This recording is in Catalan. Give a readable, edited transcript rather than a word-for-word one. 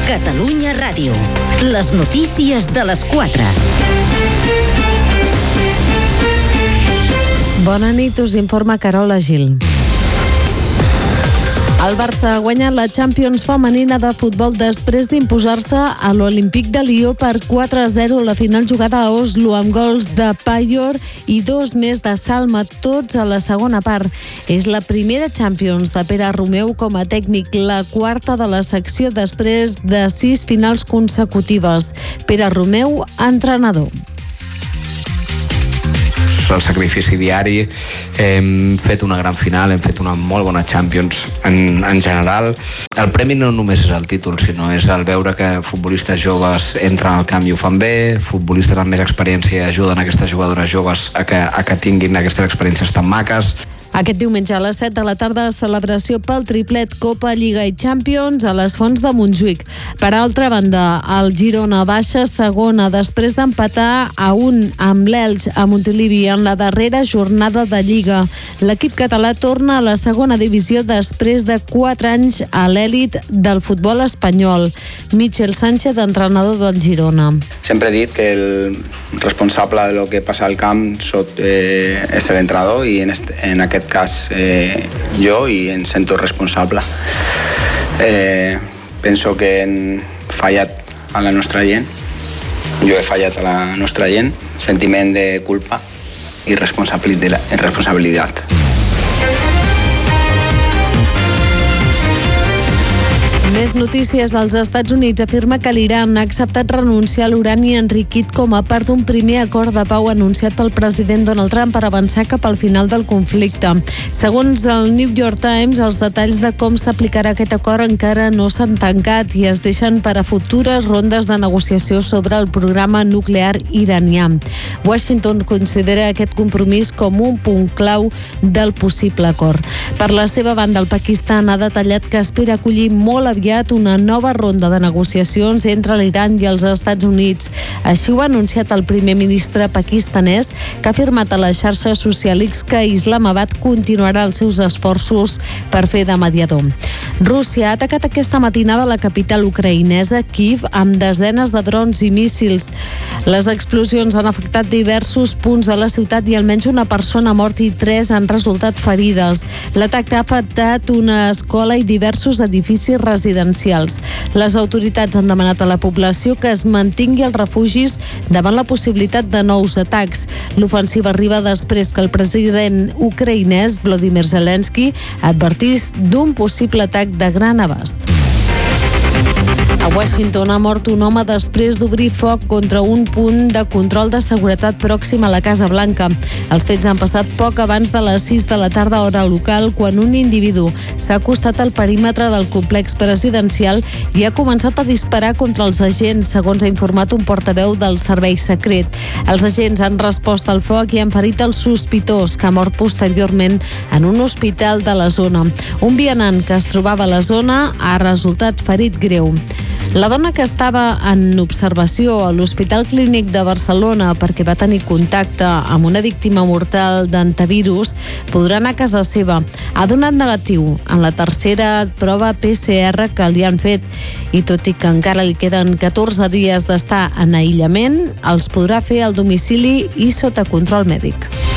Catalunya Ràdio. Les notícies de les 4. Bona nit, us informa Carola Gil. El Barça ha guanyat la Champions femenina de futbol després d'imposar-se a l'Olímpic de Lió per 4-0 la final jugada a Oslo amb gols de Payor i 2 més de Salma, tots a la segona part. És la primera Champions de Pere Romeu com a tècnic, la quarta de la secció després de 6 finals consecutives. Pere Romeu, entrenador. El sacrifici diari, hem fet una gran final, hem fet una molt bona Champions en general. El premi no només és el títol, sinó és el veure que futbolistes joves entren al camp i ho fan bé, futbolistes amb més experiència ajuden aquestes jugadores joves a que tinguin aquestes experiències tan maques. Aquest diumenge a les 7 de la tarda, celebració pel triplet Copa, Lliga i Champions a les Fonts de Montjuïc. Per altra banda, el Girona baixa segona després d'empatar a 1 amb l'Elx a Montilivi en la darrera jornada de Lliga. L'equip català torna a la segona divisió després de 4 anys a l'èlit del futbol espanyol. Michel Sánchez, entrenador del Girona. Sempre he dit que el responsable de lo que passa al camp és l'entrenador i en aquest cas jo, i em sento responsable. Penso que hem fallat a la nostra gent, jo he fallat a la nostra gent, sentiment de culpa i responsabilitat. Més notícies. Als Estats Units afirma que l'Iran ha acceptat renunciar a l'urani enriquit com a part d'un primer acord de pau anunciat pel president Donald Trump per avançar cap al final del conflicte. Segons el New York Times, els detalls de com s'aplicarà aquest acord encara no s'han tancat i es deixen per a futures rondes de negociació sobre el programa nuclear iranià. Washington considera aquest compromís com un punt clau del possible acord. Per la seva banda, el Pakistan ha detallat que espera acollir molt aviat una nova ronda de negociacions entre l'Iran i els Estats Units. Així ho ha anunciat el primer ministre pakistanès, que ha afirmat a la xarxa social X que Islamabad continuarà els seus esforços per fer de mediador. Rússia ha atacat aquesta matinada la capital ucraïnesa, Kíev, amb desenes de drons i míssils. Les explosions han afectat diversos punts de la ciutat i almenys una persona ha mort i 3 han resultat ferides. L'atac ha afectat una escola i diversos edificis residencials. Les autoritats han demanat a la població que es mantingui als refugis davant la possibilitat de nous atacs. L'ofensiva arriba després que el president ucraïnès Volodymyr Zelensky advertís d'un possible atac de gran abast. A Washington ha mort un home després d'obrir foc contra un punt de control de seguretat pròxim a la Casa Blanca. Els fets han passat poc abans de les 6 de la tarda hora local, quan un individu s'ha acostat al perímetre del complex presidencial i ha començat a disparar contra els agents, segons ha informat un portaveu del servei secret. Els agents han respost al foc i han ferit el sospitós, que ha mort posteriorment en un hospital de la zona. Un vianant que es trobava a la zona ha resultat ferit greu. La dona que estava en observació a l'Hospital Clínic de Barcelona perquè va tenir contacte amb una víctima mortal d'antivirus podrà anar a casa seva. Ha donat negatiu en la tercera prova PCR que li han fet i tot i que encara li queden 14 dies d'estar en aïllament, els podrà fer al domicili i sota control mèdic.